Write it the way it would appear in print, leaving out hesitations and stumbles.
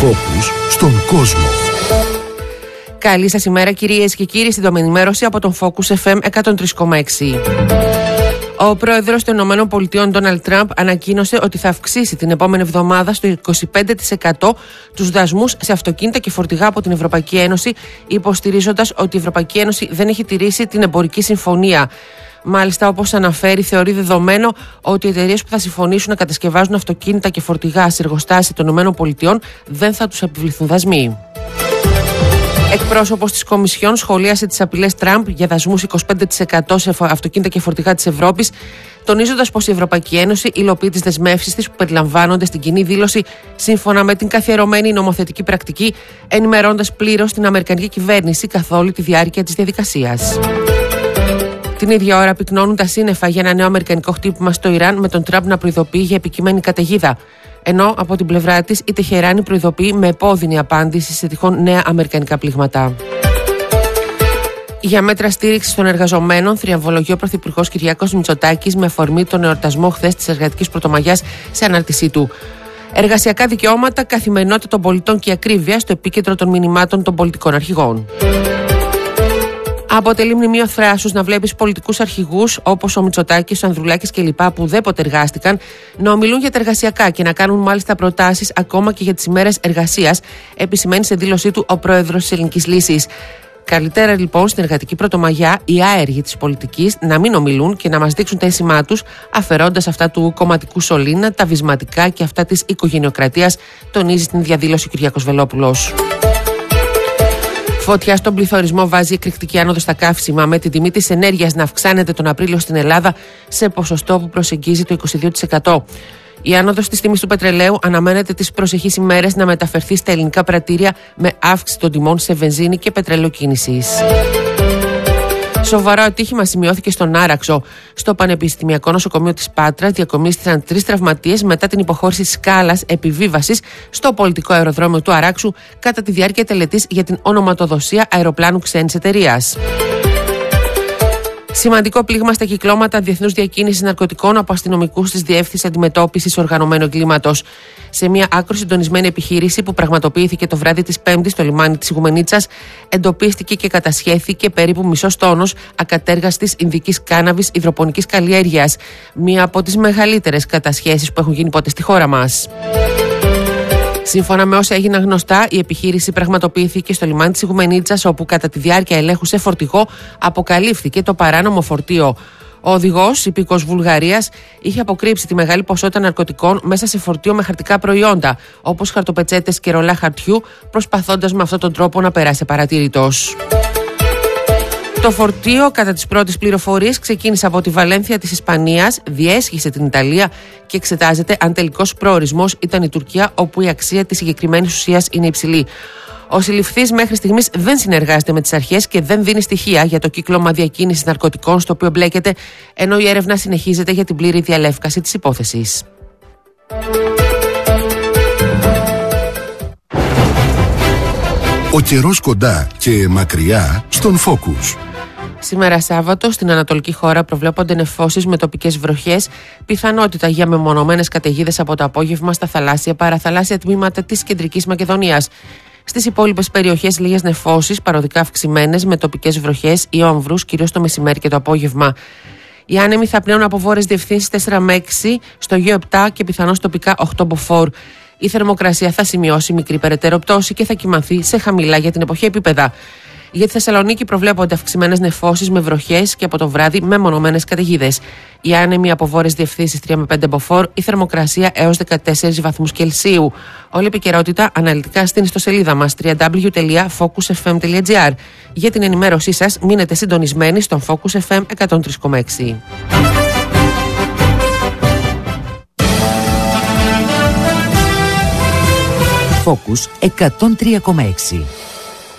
Φόκους στον κόσμο. Καλή σας ημέρα κυρίες και κύριοι, στην ενημέρωση από τον Focus FM 103,6. Ο πρόεδρος των ΗΠΑ, Ντόναλντ Τραμπ, ανακοίνωσε ότι θα αυξήσει την επόμενη εβδομάδα στο 25% τους δασμούς σε αυτοκίνητα και φορτηγά από την Ευρωπαϊκή Ένωση, υποστηρίζοντας ότι η Ευρωπαϊκή Ένωση δεν έχει τηρήσει την εμπορική συμφωνία. Μάλιστα, όπως αναφέρει, θεωρεί δεδομένο ότι οι εταιρείες που θα συμφωνήσουν να κατασκευάζουν αυτοκίνητα και φορτηγά σε εργοστάσια των ΗΠΑ δεν θα τους επιβληθούν δασμοί. Εκπρόσωπος της Κομισιόν σχολίασε τις απειλές Τραμπ για δασμούς 25% σε αυτοκίνητα και φορτηγά της Ευρώπης, τονίζοντας πως η Ευρωπαϊκή Ένωση υλοποιεί τις δεσμεύσεις της που περιλαμβάνονται στην κοινή δήλωση σύμφωνα με την καθιερωμένη νομοθετική πρακτική, ενημερώνοντας πλήρως την Αμερικανική κυβέρνηση καθ' όλη τη διάρκεια της διαδικασίας. Την ίδια ώρα πυκνώνουν τα σύννεφα για ένα νέο αμερικανικό χτύπημα στο Ιράν, με τον Τραμπ να προειδοποιεί για επικείμενη καταιγίδα. Ενώ από την πλευρά της η Τεχεράνη προειδοποιεί με επώδυνη απάντηση σε τυχόν νέα αμερικανικά πλήγματα. Για μέτρα στήριξης των εργαζομένων θριαμβολογεί ο Πρωθυπουργός Κυριάκος Μητσοτάκης με αφορμή τον εορτασμό χθες της Εργατικής Πρωτομαγιάς σε ανάρτησή του. Εργασιακά δικαιώματα, καθημερινότητα των πολιτών και ακρίβεια στο επίκεντρο των μηνυμάτων των πολιτικών αρχηγών. Αποτελεί μνημείο θράσους να βλέπεις πολιτικούς αρχηγούς όπως ο Μητσοτάκης, ο Ανδρουλάκης κλπ. Που ουδέποτε εργάστηκαν να ομιλούν για τα εργασιακά και να κάνουν μάλιστα προτάσεις ακόμα και για τις ημέρες εργασίας, επισημαίνει σε δήλωσή του ο πρόεδρος της Ελληνικής Λύσης. Καλύτερα λοιπόν στην Εργατική Πρωτομαγιά οι άεργοι της πολιτικής να μην ομιλούν και να μας δείξουν τα αίσθημά τους, αφαιρώντας αυτά του κομματικού σωλήνα, τα βυσματικά και αυτά της οικογενειοκρατίας, τονίζει στην διαδήλωση ο Κυριάκος Βελόπουλος. Φωτιά στον πληθωρισμό βάζει εκρηκτική άνοδο στα καύσιμα, με την τιμή της ενέργειας να αυξάνεται τον Απρίλιο στην Ελλάδα σε ποσοστό που προσεγγίζει το 22%. Η άνοδος της τιμής του πετρελαίου αναμένεται τις προσεχείς ημέρες να μεταφερθεί στα ελληνικά πρατήρια με αύξηση των τιμών σε βενζίνη και πετρελαιοκίνησης. Σοβαρό ατύχημα σημειώθηκε στον Άραξο. Στο Πανεπιστημιακό Νοσοκομείο της Πάτρας διακομίστηκαν 3 τραυματίες μετά την υποχώρηση σκάλας επιβίβασης στο πολιτικό αεροδρόμιο του Αράξου κατά τη διάρκεια τελετής για την ονοματοδοσία αεροπλάνου ξένης εταιρείας. Σημαντικό πλήγμα στα κυκλώματα διεθνούς διακίνησης ναρκωτικών από αστυνομικούς της Διεύθυνσης Αντιμετώπισης Οργανωμένου Εγκλήματος. Σε μια άκρο συντονισμένη επιχείρηση που πραγματοποιήθηκε το βράδυ της Πέμπτης στο λιμάνι της Ιγουμενίτσας, εντοπίστηκε και κατασχέθηκε περίπου μισός τόνος ακατέργαστης ινδικής κάναβης υδροπονικής καλλιέργειας. Μία από τις μεγαλύτερες κατασχέσεις που έχουν γίνει ποτέ στη χώρα μας. Σύμφωνα με όσα έγιναν γνωστά, η επιχείρηση πραγματοποιήθηκε στο λιμάνι της Ιγουμενίτσας, όπου κατά τη διάρκεια ελέγχου σε φορτηγό αποκαλύφθηκε το παράνομο φορτίο. Ο οδηγός, υπήκος Βουλγαρίας, είχε αποκρύψει τη μεγάλη ποσότητα ναρκωτικών μέσα σε φορτίο με χαρτικά προϊόντα, όπως χαρτοπετσέτες και ρολά χαρτιού, προσπαθώντας με αυτόν τον τρόπο να περάσει απαρατήρητος. Το φορτίο, κατά τις πρώτες πληροφορίες, ξεκίνησε από τη Βαλένθια της Ισπανίας, διέσχισε την Ιταλία και εξετάζεται αν τελικός προορισμός ήταν η Τουρκία, όπου η αξία της συγκεκριμένης ουσίας είναι υψηλή. Ο συλληφθής μέχρι στιγμής δεν συνεργάζεται με τις αρχές και δεν δίνει στοιχεία για το κύκλωμα διακίνησης ναρκωτικών στο οποίο μπλέκεται, ενώ η έρευνα συνεχίζεται για την πλήρη διαλεύκαση της υπόθεσης. Ο καιρός κοντά και μακριά στον Focus. Σήμερα Σάββατο στην Ανατολική χώρα προβλέπονται νεφώσεις με τοπικές βροχές, πιθανότητα για μεμονωμένες καταιγίδες από το απόγευμα στα θαλάσσια παραθαλάσσια τμήματα της Κεντρικής Μακεδονίας. Στις υπόλοιπες περιοχές λίγες νεφώσεις, παροδικά αυξημένες με τοπικές βροχές ή όμβρους, κυρίως το μεσημέρι και το απόγευμα. Οι άνεμοι θα πνέουν από βόρειες διευθύνσεις 4 με 6, στο Αιγαίο 7 και πιθανώς τοπικά 8 μποφόρ. Η θερμοκρασία θα σημειώσει μικρή περαιτέρω πτώση και θα κυμανθεί σε χαμηλά για την εποχή επίπεδα. Για τη Θεσσαλονίκη προβλέπονται αυξημένες νεφώσεις με βροχές και από το βράδυ μεμονωμένες καταιγίδες. Οι άνεμοι από βόρειες διευθύνσεις 3 με 5 μποφόρ, η θερμοκρασία έως 14 βαθμούς Κελσίου. Όλη η επικαιρότητα αναλυτικά στην ιστοσελίδα μας www.focusfm.gr. Για την ενημέρωσή σας μείνετε συντονισμένοι στον Focus FM 103,6. Focus 103,6.